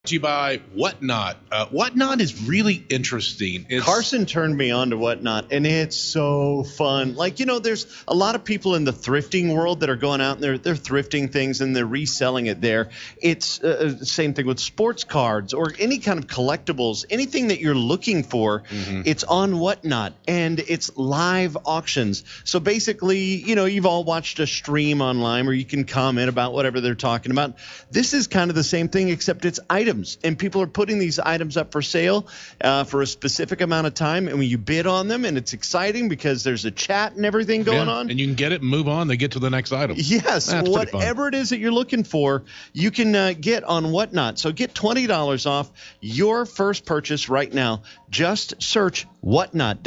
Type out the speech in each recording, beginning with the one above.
To you by Whatnot. Whatnot is really interesting. Carson turned me on to Whatnot, and it's so fun. Like, there's a lot of people in the thrifting world that are going out and they're thrifting things and they're reselling it there. It's the same thing with sports cards or any kind of collectibles, anything that you're looking for. It's on Whatnot, and it's live auctions. So basically, you've all watched a stream online where you can comment about whatever they're talking about. This is kind of the same thing, except it's items. And people are putting these items up for sale for a specific amount of time. And when you bid on them, and it's exciting because there's a chat and everything going on. And you can get it and move on. They get to the next item. Yes. Whatever it is that you're looking for, you can get on Whatnot. So get $20 off your first purchase right now. Just search Whatnot,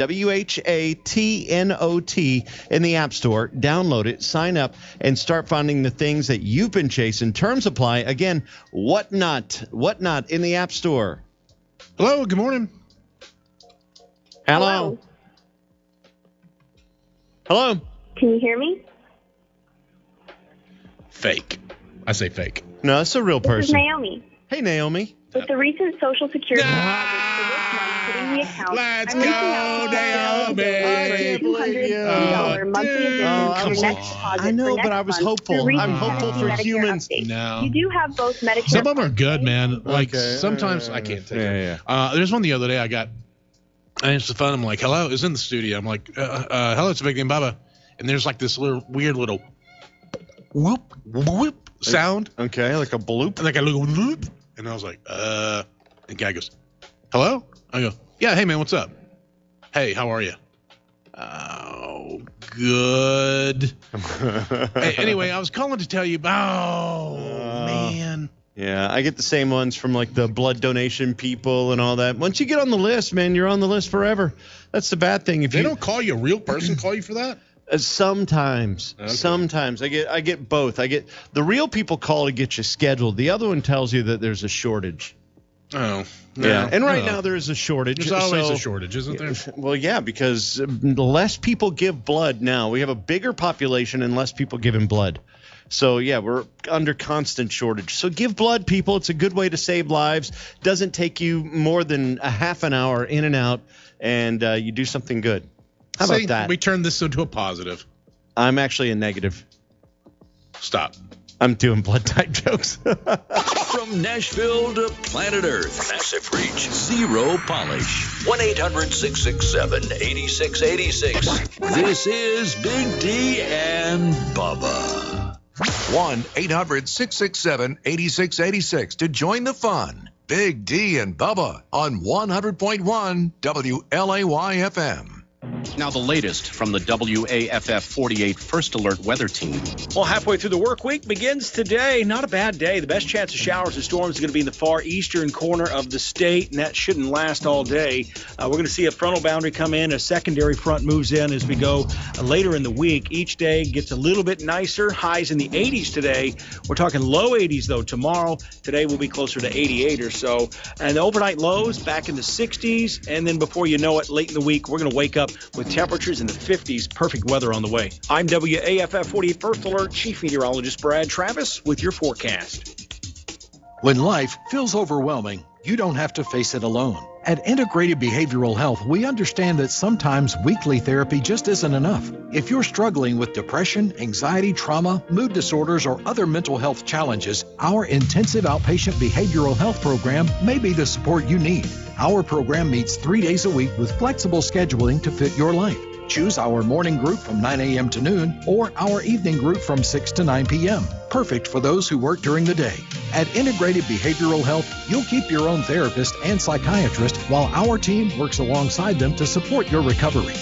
WHATNOT, in the App Store. Download it, sign up, and start finding the things that you've been chasing. Terms apply. Again, Whatnot in the App Store. Hello, good morning. Hello. Can you hear me? Fake. I say fake. No, it's a real person. This is Naomi. Hey, Naomi. With the recent Social Security deposit for this month hitting the account, Let's I'm reaching out to Naomi. $250 monthly addition to your next deposit. I know, for but next I was month hopeful. through I'm recent hopeful for Medicare humans. updates. No. You do have both Medicare. Some of them are Part good, A man. Like, Okay. sometimes I can't take it. Yeah. There's one the other day I got. I answered the phone. I'm like, hello, it's in the studio. I'm like, hello, it's Big Name Bubba. And there's like this little weird little whoop sound. Okay, like a bloop. Like a little whoop. And I was like, and the guy goes, hello? I go, yeah, hey, man, what's up? Hey, how are you? Oh, good. Hey, anyway, I was calling to tell you about, man. Yeah, I get the same ones from like the blood donation people and all that. Once you get on the list, man, you're on the list forever. That's the bad thing. If They don't call you a real person, call you for that? Sometimes. Okay. Sometimes I get both. I get the real people call to get you scheduled. The other one tells you that there's a shortage. Oh, Yeah, and right now there is a shortage. There's always a shortage, isn't there? Well, yeah, because less people give blood now. We have a bigger population and less people giving blood. So, yeah, we're under constant shortage. So give blood, people. It's a good way to save lives. Doesn't take you more than a half an hour in and out, and you do something good. How about that? We turn this into a positive. I'm actually a negative. Stop. I'm doing blood type jokes. From Nashville to planet Earth, massive reach, zero polish. 1-800-667-8686. This is Big D and Bubba. 1-800-667-8686 to join the fun. Big D and Bubba on 100.1 WLAY-FM. Now the latest from the WAFF 48 First Alert Weather Team. Well, halfway through the work week begins today. Not a bad day. The best chance of showers and storms is going to be in the far eastern corner of the state, and that shouldn't last all day. We're going to see a frontal boundary come in. A secondary front moves in as we go later in the week. Each day gets a little bit nicer. Highs in the 80s today. We're talking low 80s, though, tomorrow. Today will be closer to 88 or so. And the overnight lows back in the 60s. And then before you know it, late in the week, we're going to wake up with temperatures in the 50s. Perfect weather on the way. I'm WAFF 48 First Alert Chief Meteorologist Brad Travis with your forecast. When life feels overwhelming, you don't have to face it alone. At Integrated Behavioral Health, we understand that sometimes weekly therapy just isn't enough. If you're struggling with depression, anxiety, trauma, mood disorders, or other mental health challenges, our intensive outpatient behavioral health program may be the support you need. Our program meets 3 days a week with flexible scheduling to fit your life. Choose our morning group from 9 a.m. to noon or our evening group from 6 to 9 p.m. Perfect for those who work during the day. At Integrated Behavioral Health, you'll keep your own therapist and psychiatrist while our team works alongside them to support your recovery.